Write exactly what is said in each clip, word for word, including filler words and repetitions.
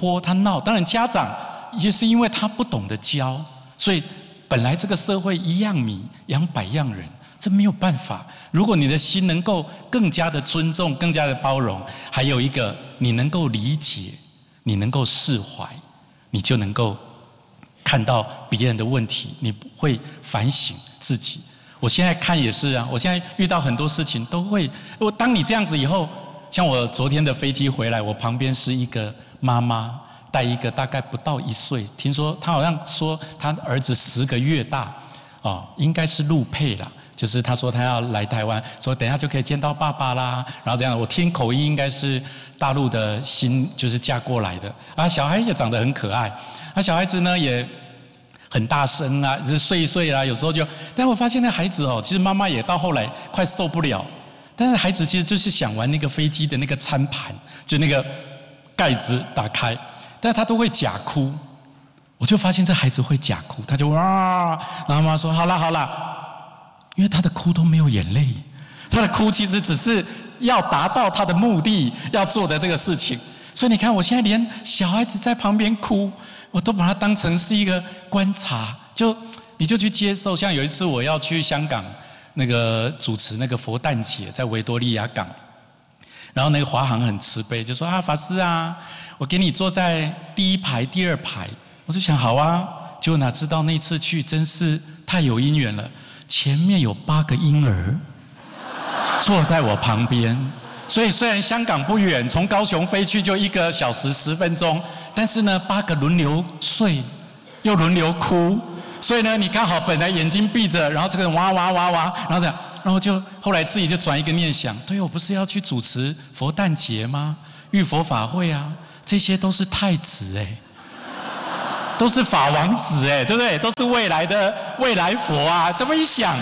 泼他闹，当然家长也是因为他不懂得教，所以本来这个社会一样米养百样人，这没有办法。如果你的心能够更加的尊重，更加的包容，还有一个你能够理解，你能够释怀，你就能够看到别人的问题，你会反省自己。我现在看也是啊，我现在遇到很多事情都会，我当你这样子以后，像我昨天的飞机回来，我旁边是一个妈妈带一个大概不到一岁，听说她好像说她儿子十个月大，哦，应该是陆配啦。就是他说他要来台湾，说等一下就可以见到爸爸啦，然后这样，我听口音应该是大陆的新，就是嫁过来的啊。小孩也长得很可爱，啊，小孩子呢也很大声啊，就是睡一睡啦，有时候就，但我发现那孩子哦，其实妈妈也到后来快受不了，但是孩子其实就是想玩那个飞机的那个餐盘，就那个盖子打开，但是他都会假哭，我就发现这孩子会假哭，他就哇，然后妈妈说好啦好啦。因为他的哭都没有眼泪，他的哭其实只是要达到他的目的要做的这个事情。所以你看，我现在连小孩子在旁边哭，我都把它当成是一个观察，就你就去接受。像有一次我要去香港那个主持那个佛诞节，在维多利亚港，然后那个华航很慈悲，就说啊法师啊，我给你坐在第一排、第二排。我就想好啊，结果哪知道那次去真是太有因缘了。前面有八个婴儿坐在我旁边，所以虽然香港不远，从高雄飞去就一个小时十分钟，但是呢，八个轮流睡，又轮流哭，所以呢，你刚好本来眼睛闭着，然后这个人哇哇哇哇，然后这样，然后就后来自己就转一个念想，对，我不是要去主持佛诞节吗？浴佛法会啊，这些都是太子哎。都是法王子哎，对不对？都是未来的未来佛啊！这么一想，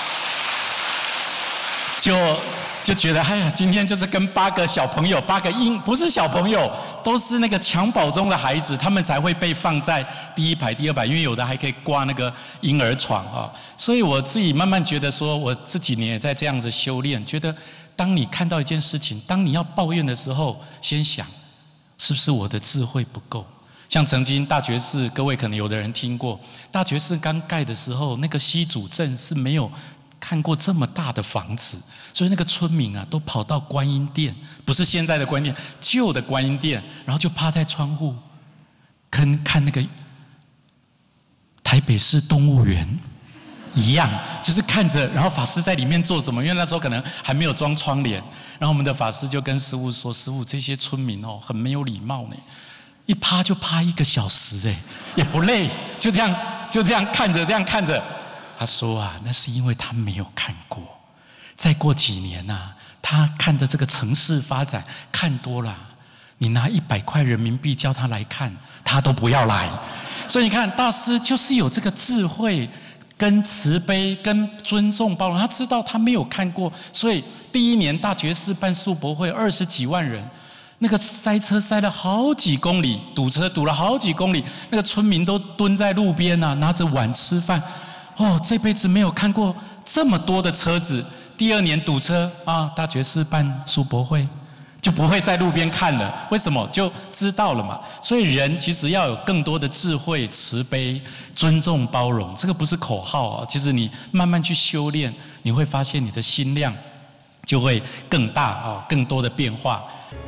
就就觉得哎呀，今天就是跟八个小朋友，八个婴不是小朋友，都是那个襁褓中的孩子，他们才会被放在第一排、第二排，因为有的还可以挂那个婴儿床啊。所以我自己慢慢觉得说，我这几年也在这样子修炼，觉得当你看到一件事情，当你要抱怨的时候，先想是不是我的智慧不够。像曾经大觉寺，各位可能有的人听过，大觉寺刚盖的时候，那个西主镇是没有看过这么大的房子，所以那个村民啊，都跑到观音殿，不是现在的观音殿，旧的观音殿，然后就趴在窗户，跟看那个台北市动物园一样，就是看着，然后法师在里面做什么？因为那时候可能还没有装窗帘，然后我们的法师就跟师父说：“师父，这些村民哦，很没有礼貌呢。”一趴就趴一个小时哎，也不累，就这样就这样看着，这样看着。他说啊，那是因为他没有看过。再过几年啊，他看的这个城市发展看多了，你拿一百块人民币叫他来看，他都不要来。所以你看，大师就是有这个智慧、跟慈悲、跟尊重、包容。他知道他没有看过，所以第一年大觉寺办宿博会，二十几万人。那个塞车塞了好几公里，堵车堵了好几公里，那个村民都蹲在路边啊，拿着碗吃饭。哦，这辈子没有看过这么多的车子。第二年堵车啊，大觉寺办宿博会，就不会在路边看了。为什么？就知道了嘛。所以人其实要有更多的智慧、慈悲、尊重、包容，这个不是口号啊。其实你慢慢去修炼，你会发现你的心量就会更大啊，更多的变化。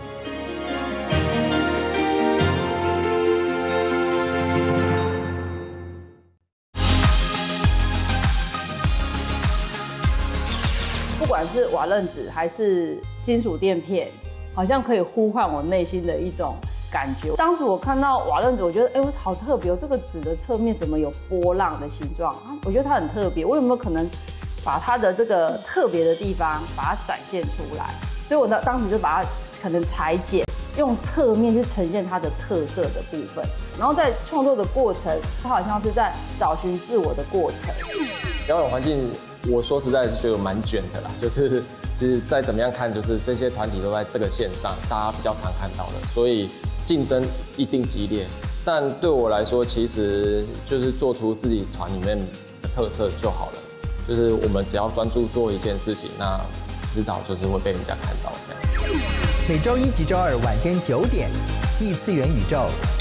不管是瓦楞纸还是金属垫片，好像可以呼唤我内心的一种感觉。当时我看到瓦楞纸，我觉得哎，我好特别哦，这个纸的侧面怎么有波浪的形状？我觉得它很特别。我有没有可能把它的这个特别的地方把它展现出来？所以我当当时就把它可能裁剪，用侧面去呈现它的特色的部分。然后在创作的过程，它好像是在找寻自我的过程。 表演环境。我说实在是觉得蛮卷的啦，就是其实再怎么样看，就是这些团体都在这个线上，大家比较常看到的，所以竞争一定激烈。但对我来说，其实就是做出自己团里面的特色就好了。就是我们只要专注做一件事情，那迟早就是会被人家看到这样子。 每周一及周二晚间九点， 异次元宇宙。